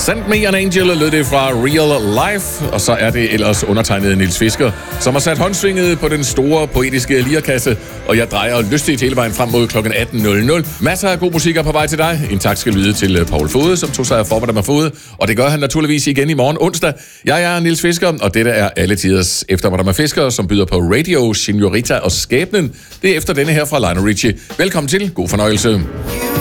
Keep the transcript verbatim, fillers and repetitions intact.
Send Me an Angel lød det fra Real Life, og så er det ellers undertegnet Niels Fisker, som har sat håndsvinget på den store poetiske lirakasse, og jeg drejer lystigt hele vejen frem mod klokken atten nul nul. Masser af god musik er på vej til dig. En tak skal lyde til Paul Fode, som tog sig af Forberedt med Fode, og det gør han naturligvis igen i morgen onsdag. Jeg er Niels Fisker, og dette er alle tiders Eftermiddag med Fisker, som byder på Radio, Signorita og Skæbnen. Det er efter denne her fra Lionel Richie. Velkommen til. God fornøjelse.